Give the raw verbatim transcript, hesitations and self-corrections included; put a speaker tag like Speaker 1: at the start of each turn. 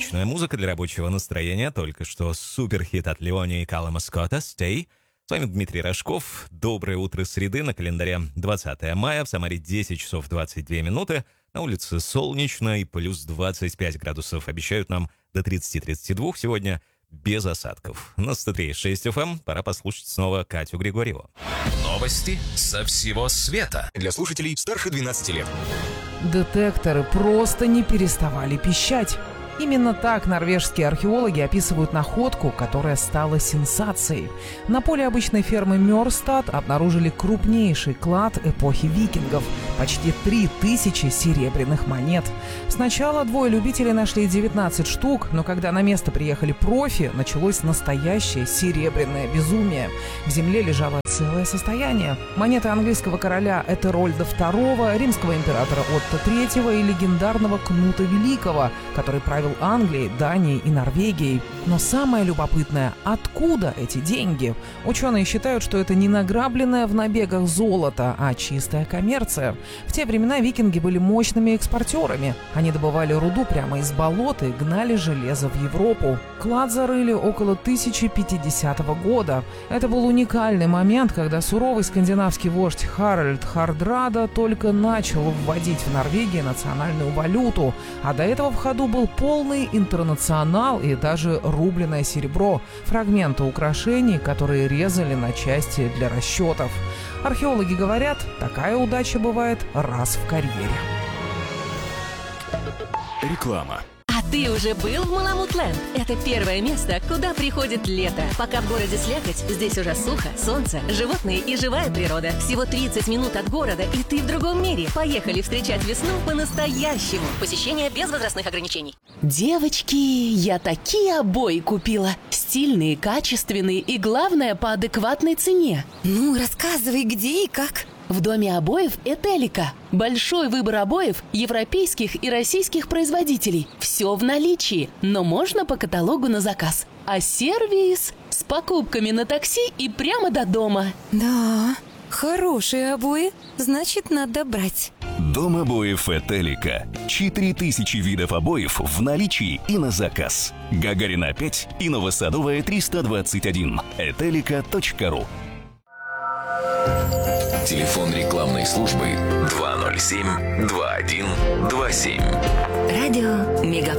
Speaker 1: Отличная музыка для рабочего настроения. Только что суперхит от Леони и Калума Скотта «Stay». С вами Дмитрий Рожков. Доброе утро среды. На календаре двадцатое мая. В Самаре десять часов двадцать две минуты. На улице солнечно и плюс двадцать пять градусов. Обещают нам до тридцати тридцати двух сегодня без осадков. На сто три и шесть эф эм пора послушать снова Катю Григорьеву.
Speaker 2: Новости со всего света.
Speaker 3: Для слушателей старше двенадцати лет.
Speaker 4: Детекторы просто не переставали пищать. Именно так норвежские археологи описывают находку, которая стала сенсацией. На поле обычной фермы Мёрстад обнаружили крупнейший клад эпохи викингов – почти три тысячи серебряных монет. Сначала двое любителей нашли девятнадцать штук, но когда на место приехали профи, началось настоящее серебряное безумие. В земле лежало целое состояние. Монеты английского короля Этерольда второго, римского императора Отто третьего и легендарного Кнута Великого, который правил Англией, Данией и Норвегией. Но самое любопытное – откуда эти деньги? Ученые считают, что это не награбленное в набегах золото, а чистая коммерция. В те времена викинги были мощными экспортерами. Они добывали руду прямо из болот и гнали железо в Европу. Клад зарыли около тысяча пятидесятого года. Это был уникальный момент, когда суровый скандинавский вождь Харальд Хардрада только начал вводить в Норвегии национальную валюту, а до этого в ходу был полный интернационал и даже рубленое серебро, фрагменты украшений, которые резали на части для расчетов. Археологи говорят, такая удача бывает раз в карьере.
Speaker 3: Реклама.
Speaker 5: А ты уже был в Маламут-ленд? Это первое место, куда приходит лето. Пока в городе слякоть, здесь уже сухо, солнце, животные и живая природа. Всего тридцать минут от города, и ты в другом мире. Поехали встречать весну по-настоящему. Посещение без возрастных ограничений.
Speaker 6: Девочки, я такие обои купила. Стильные, качественные и, главное, по адекватной цене.
Speaker 7: Ну, рассказывай, где и как.
Speaker 6: В доме обоев «Этелика». Большой выбор обоев европейских и российских производителей. Все в наличии, но можно по каталогу на заказ. А сервис с покупками на такси и прямо до дома.
Speaker 7: Да, хорошие обои, значит, надо брать.
Speaker 8: Дом обоев «Этелика». четыре тысячи видов обоев в наличии и на заказ. Гагарина пять и Новосадовая триста двадцать один. этелика точка ру.
Speaker 2: Телефон рекламной службы два ноль семь два один два семь.
Speaker 5: Радио Мегаполис.